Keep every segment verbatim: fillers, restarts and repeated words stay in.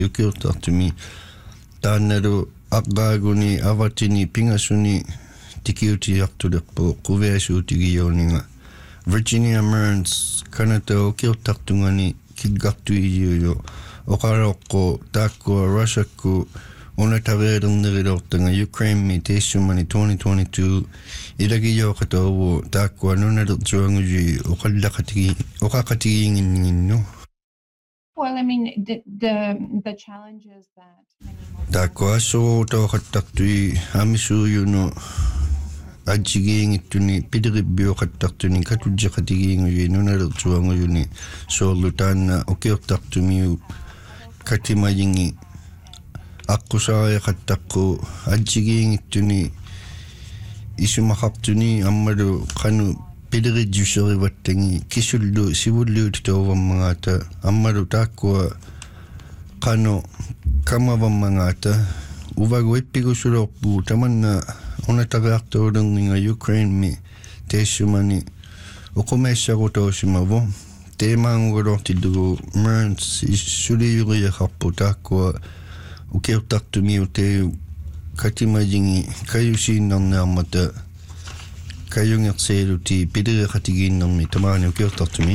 Ukiutartumi taannalu aqqaaguni avatini pingasuni tikiutiartulerpo quviasuutigiyoninga Virginia Mearns kanata ukiutartungani kiggartuijuyo oqaroqqu taakkua Russiakku unatareernerrilortanga Ukraine teissumani twenty twenty-two ilagiyoqatoovu taakkua nunalertuanguji oqallaqatigi oqaqatigiinginninginnu. Well, I mean, the the, the challenges that many taakkua assuruutooqattartui amisuuyunu ajigiingittuni pideribbiuqattartuni katujjaqatigiingui nunalertuangujuni soorlu taanna ukiortartumiu katimayingi aqusaariaqattaqqu ajigiingittuni isumaqartuni ammalu qanu piderijjuserivattangi kisullu sivulluutitoovammangaata ammalu taakkua qanu kamavammangaata uvagu ippigusuloorpu tamanna unatariartuulerninga Ukraine mi teissumani uqumeissarutoosimavo teemaangugulortillugu Mearns suliyuriaqarpu taakkua ukiortartumiu teu katimayingi kayusiinnernearmata kayungerseeluti pideriqatigiinnermi tamaani ukiortartumi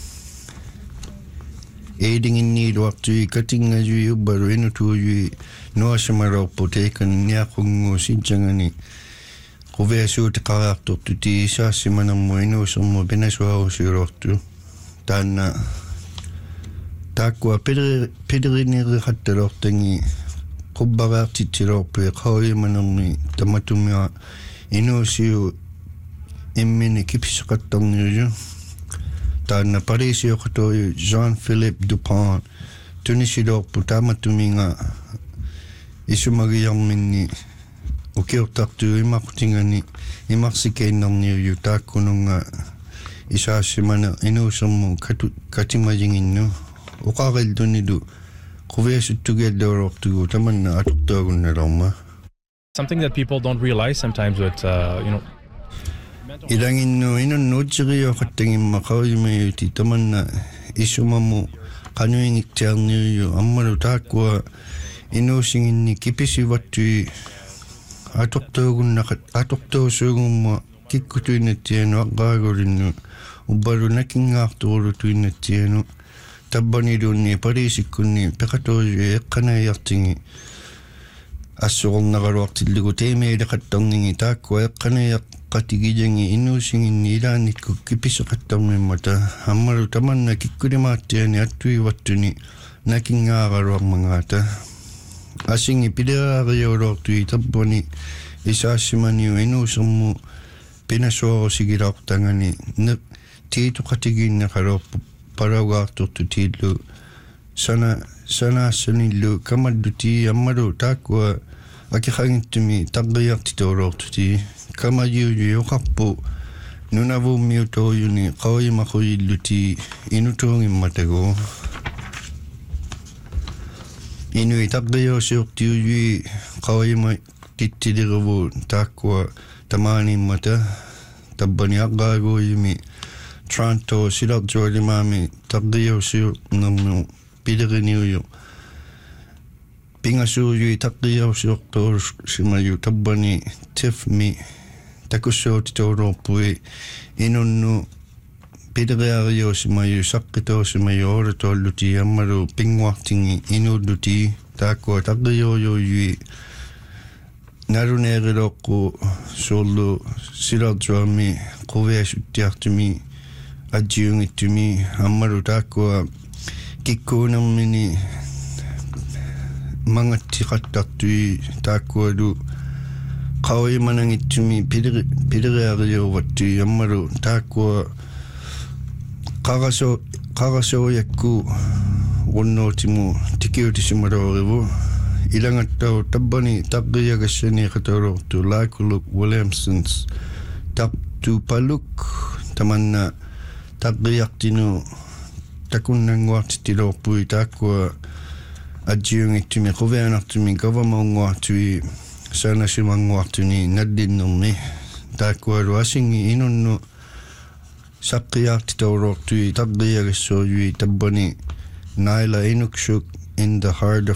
eedinginniiluartui katingajui ubbalu inutuujui nuasamalorpu teikan niaqungu sijjangani quviasuutiqariartortuti isaasimanermu inuusermu pinasuarusiulortu taanna taakkua pideriniriqattalortangi qubbariartitsilorpu qaoimanermi tamatumia inuusiu immini kipiseqattarniuju taanna pariisioqatoiu Jean-Philippe Dupont tunisiloorpu taamatuminga isumagiarminni ukiortartuu imaqutingani imarsikeinnarniuju taakkununga isaasimana inuusermu katimayinginnu uqarillunilu quviasuttugialluorortugu tamanna atortuagunnalorma. Something that people don't realize sometimes with uh, you know ilanginnu inunnuutsigioqattangimma qauyumayuti tamanna isumamu qanuingittiarniuju ammalu taakkua inuusinginni kipisivattui atortuagunnaqat atortuusuugumma kikkutuinnattianu aqqaagulinnu ubbalu nakingaartuulutuinnattianu tabbaniluunni pariisikkunni peqatuuju eqqanaiartingi assuqornaqaluartillugu teemeileqattarningi taakkua eqqanaiaqqatigijangi innuusinginni ilaanikku kipiseqattarmimmata ammalu tamanna kikkulimaattiani attuivattuni nakingaaqaluarmangaata asingi pideraariolortui tabbani isaassimaniu inuusermu pinasuorusigilaortangani tiituqatigiinneqalorpu paraugaartortu tiillu sana sanaasanillu kamalluti ammalu taakkua akiqangittumi tarriartitoolortuti kamajiuju yoqarpu nunavummiutoojuni qauyimaquyilluti inutuungimmatagu inui tarriorsiortiujui qauyima tittilirevu taakkua tamaanimmata tabbani aqqaaguuyimi Toronto silarjualimaami tarriorsiornermu pileriniuju pingasuujui tarriorsiortoorsimayu tabbani tifmi takussuutitoolorpui inunnu pileriariosimayu saqqitoosimayu oratoolluti ammalu pinguartingi inulluti taakkua tarriorjuujui naluneeriloqqu suullu silarjuami quviasuttiartumi ajjiungittumi ammalu taakkua kikkuunermini mangattiqattartui taakkualu qaoimanangittumi pileriariuvattui ammalu taakkua qaraso qarasoojakku runnuutimu tikiutisimalorivu ilangattau tabbani tarriagassani qatolortu Laikuluk Williamsons taptupaluk tamanna tarriartinu takunnanguartitilorpui taakkua ajjiungittumi quvianartumi gavamaunguartui sanasimanguartuni nallinnermi taakkualu asingi inunnu sapqiartitoolortui tarriagassuujui tabbani Naila Inukshuk in the heart of